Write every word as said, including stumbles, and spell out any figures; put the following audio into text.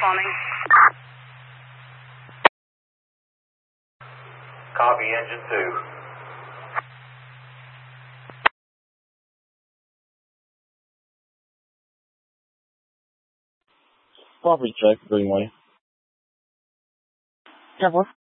responding. Copy, engine two. Property check, Greenway. Double